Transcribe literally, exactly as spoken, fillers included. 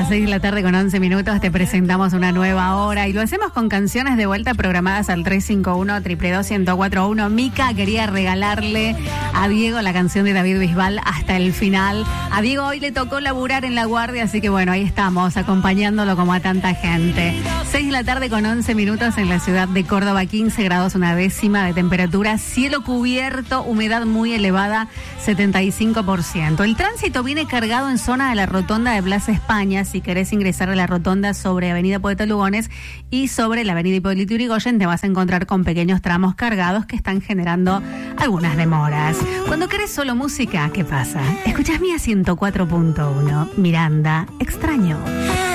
las seis de la tarde con once minutos te presentamos una nueva hora y lo hacemos con canciones de vuelta programadas al tres cinco uno, dos dos dos, uno cero cuatro uno. Mica quería regalarle a Diego la canción de David Bisbal hasta el final. A Diego hoy le tocó laburar en La Guardia, así que bueno, ahí estamos acompañándolo como a tanta gente. seis de la tarde con once minutos en la ciudad de Córdoba, quince grados, una décima de temperatura, cielo cubierto, humedad muy elevada, setenta y cinco por ciento. El tránsito viene cargado en zona de la rotonda de Plaza España. Si querés ingresar a la rotonda sobre Avenida Poeta Lugones y sobre la Avenida Hipólito Yrigoyen, te vas a encontrar con pequeños tramos cargados que están generando algunas demoras. Cuando querés solo música, ¿qué pasa? Escuchás Mía ciento cuatro punto uno, Miranda, Extraño.